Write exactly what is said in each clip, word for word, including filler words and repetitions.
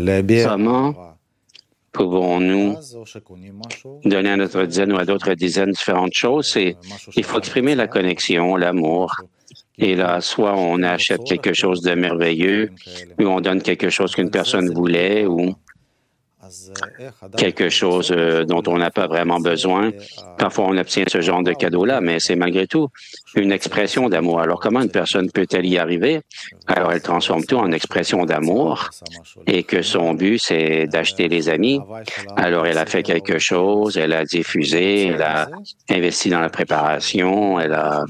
Comment pouvons-nous donner à notre dizaine ou à d'autres dizaines différentes choses? C'est, il faut exprimer la connexion, l'amour. Et là, soit on achète quelque chose de merveilleux, ou on donne quelque chose qu'une personne voulait, ou quelque chose euh, dont on n'a pas vraiment besoin. Parfois, on obtient ce genre de cadeau-là, mais c'est malgré tout une expression d'amour. Alors, comment une personne peut-elle y arriver? Alors, elle transforme tout en expression d'amour et que son but, c'est d'acheter les amis. Alors, elle a fait quelque chose, elle a diffusé, elle a investi dans la préparation, elle a...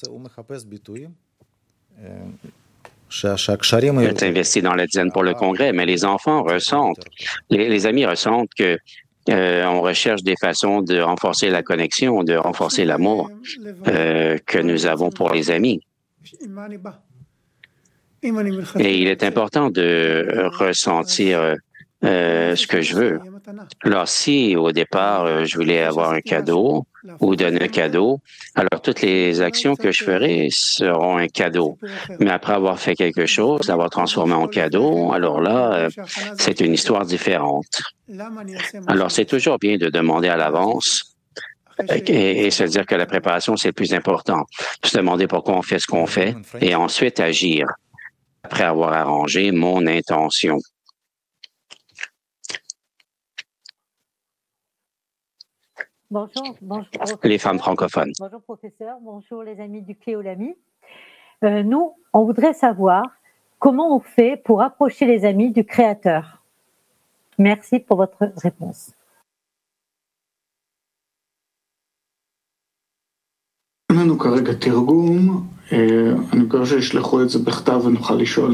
Elle s'est investie dans la dizaine pour le congrès, mais les enfants ressentent, les, les amis ressentent que euh, on recherche des façons de renforcer la connexion, de renforcer l'amour euh, que nous avons pour les amis. Et il est important de ressentir euh, ce que je veux. Alors, si au départ, euh, je voulais avoir un cadeau ou donner un cadeau, alors toutes les actions que je ferai seront un cadeau. Mais après avoir fait quelque chose, avoir transformé en cadeau, alors là, euh, c'est une histoire différente. Alors, c'est toujours bien de demander à l'avance et, et se dire que la préparation, c'est le plus important. Se demander pourquoi on fait ce qu'on fait et ensuite agir après avoir arrangé mon intention. Bonjour, bonjour. Les femmes francophones. Bonjour professeur, bonjour les amis du Cléolami. Euh, nous, on voudrait savoir comment on fait pour approcher les amis du Créateur. Merci pour votre réponse. אין לנו כרגע תרגום, אני מקווה שישלחו את זה בכתב ונוכל לשאול.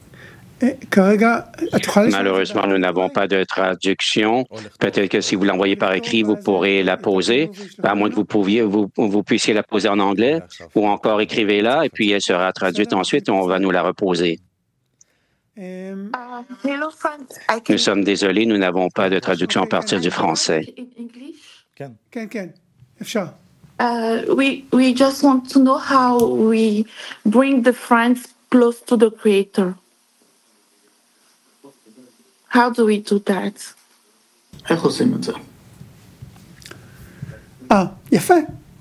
Malheureusement, nous n'avons pas de traduction. Peut-être que si vous l'envoyez par écrit, vous pourrez la poser, à moins que vous, pouviez, vous, vous puissiez la poser en anglais, ou encore écrivez-la, et puis elle sera traduite ensuite, et on va nous la reposer. Nous sommes désolés, nous n'avons pas de traduction à partir du français. Uh, we we just want to know how we bring the friends close to the Creator. How do we do that? איך עושים את זה? אה, יפה.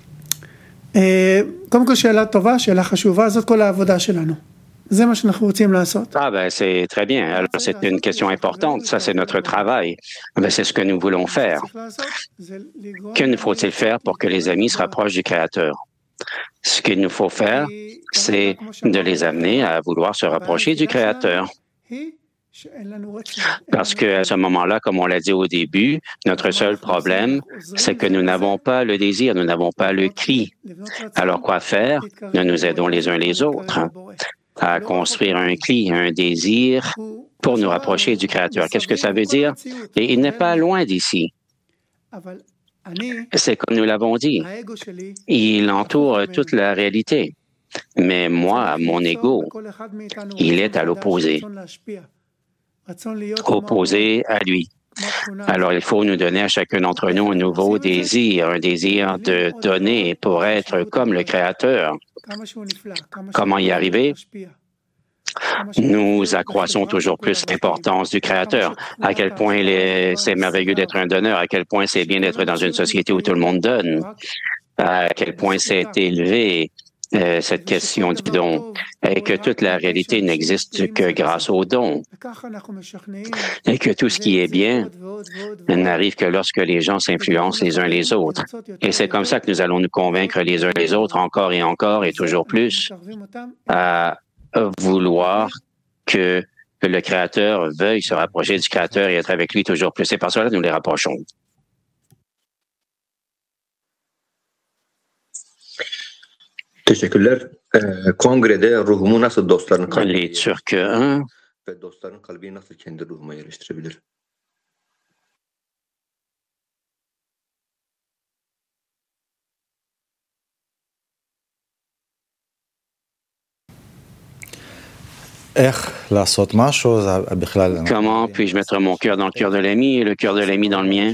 קודם כל שאלה טובה, שאלה חשובה, זאת כל העבודה שלנו. זה מה שאנחנו רוצים לעשות. Ah ben c'est très bien. Alors c'est une question importante. Ça c'est notre travail. Ben, c'est ce que nous voulons faire. Que nous faut-il faire pour que les amis se rapprochent du Créateur? Ce qu'il nous faut faire, c'est de les amener à vouloir se rapprocher du Créateur. Parce qu'à ce moment-là, comme on l'a dit au début, notre seul problème, c'est que nous n'avons pas le désir, nous n'avons pas le cri. Alors quoi faire? Nous nous aidons les uns les autres à construire un cri, un désir pour nous rapprocher du Créateur. Qu'est-ce que ça veut dire? Et il n'est pas loin d'ici. C'est comme nous l'avons dit. Il entoure toute la réalité. Mais moi, mon ego, il est à l'opposé. Opposé à lui. Alors, il faut nous donner à chacun d'entre nous un nouveau désir, un désir de donner pour être comme le Créateur. Comment y arriver? Nous accroissons toujours plus l'importance du Créateur. À quel point c'est merveilleux d'être un donneur, à quel point c'est bien d'être dans une société où tout le monde donne, à quel point c'est élevé, euh, cette question du don, et que toute la réalité n'existe que grâce au don, et que tout ce qui est bien n'arrive que lorsque les gens s'influencent les uns les autres. Et c'est comme ça que nous allons nous convaincre les uns les autres encore et encore et toujours plus à vouloir que le Créateur veuille se rapprocher du Créateur et être avec lui toujours plus. Et par cela, nous les rapprochons. Teşekkürler. Ee, kongrede ruhumu nasıl dostların kalbine Les Turcs un. ve dostların kalbini nasıl kendi ruhuma yerleştirebilir? Comment puis-je mettre mon cœur dans le cœur de l'ami et le cœur de l'ami dans le mien?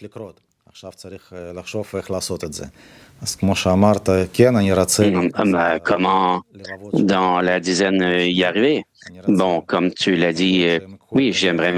Comment dans la dizaine y arriver? Bon, comme tu l'as dit, oui, j'aimerais